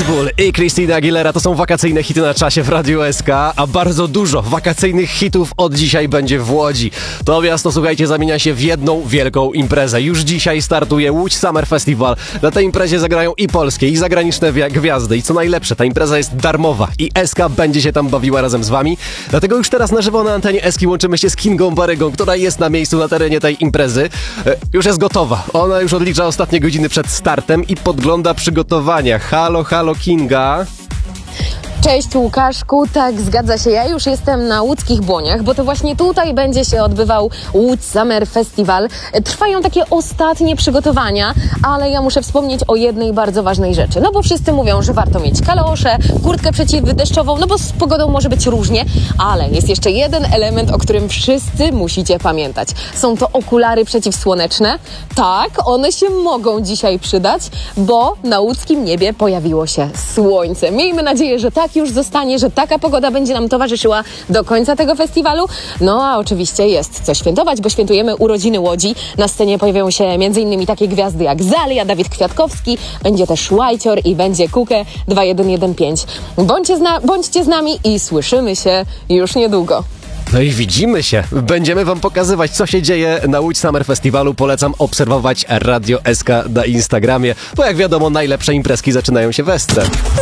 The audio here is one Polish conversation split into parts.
Pitbull i Christina Aguilera to są wakacyjne hity na czasie w Radiu SK, a bardzo dużo wakacyjnych hitów od dzisiaj będzie w Łodzi. To miasto, słuchajcie, zamienia się w jedną wielką imprezę. Już dzisiaj startuje Łódź Summer Festival. Na tej imprezie zagrają i polskie, i zagraniczne gwiazdy. I co najlepsze, ta impreza jest darmowa i SK będzie się tam bawiła razem z wami. Dlatego już teraz na żywo na antenie SK łączymy się z Kingą Barygą, która jest na miejscu, na terenie tej imprezy. Już jest gotowa. Ona już odlicza ostatnie godziny przed startem i podgląda przygotowania. Halo, halo Kinga. Cześć Łukaszku, tak zgadza się, ja już jestem na łódzkich Błoniach, bo to właśnie tutaj będzie się odbywał Łódź Summer Festival. Trwają takie ostatnie przygotowania, ale ja muszę wspomnieć o jednej bardzo ważnej rzeczy. No bo wszyscy mówią, że warto mieć kalosze, kurtkę przeciwdeszczową, no bo z pogodą może być różnie, ale jest jeszcze jeden element, o którym wszyscy musicie pamiętać. Są to okulary przeciwsłoneczne. Tak, one się mogą dzisiaj przydać, bo na łódzkim niebie pojawiło się słońce. Miejmy nadzieję, że tak już zostanie, że taka pogoda będzie nam towarzyszyła do końca tego festiwalu. No a oczywiście jest co świętować, bo świętujemy urodziny Łodzi. Na scenie pojawią się m.in. takie gwiazdy jak Zalia, Dawid Kwiatkowski, będzie też Łajcior i będzie Kukę 2115. Bądźcie z nami i słyszymy się już niedługo. No i widzimy się. Będziemy wam pokazywać, co się dzieje na Łódź Summer Festiwalu. Polecam obserwować Radio SK na Instagramie, bo jak wiadomo, najlepsze imprezki zaczynają się w Esce.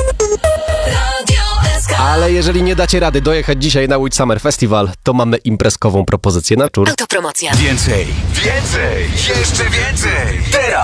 Ale jeżeli nie dacie rady dojechać dzisiaj na Łódź Summer Festival, to mamy imprezkową propozycję na czur. Autopromocja. Więcej, jeszcze więcej. Teraz.